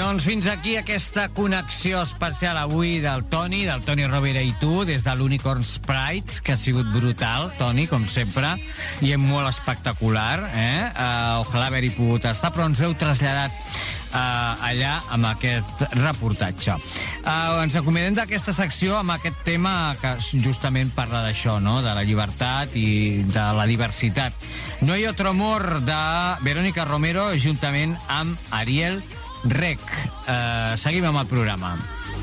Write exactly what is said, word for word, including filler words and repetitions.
Doncs fins aquí aquesta connexió especial avui del Toni, del Toni Rovira i tu, des de l'Unicorns Pride, que ha sigut brutal, Toni, com sempre, i és molt espectacular, eh? Uh, ojalà haver-hi pogut estar, però ens heu traslladat uh, allà amb aquest reportatge. Uh, ens acomiadem d'aquesta secció amb aquest tema que justament parla d'això, no?, de la llibertat i de la diversitat. No hay otro amor, de Verónica Romero, juntament amb Ariel Rec. Uh, seguim amb el programa.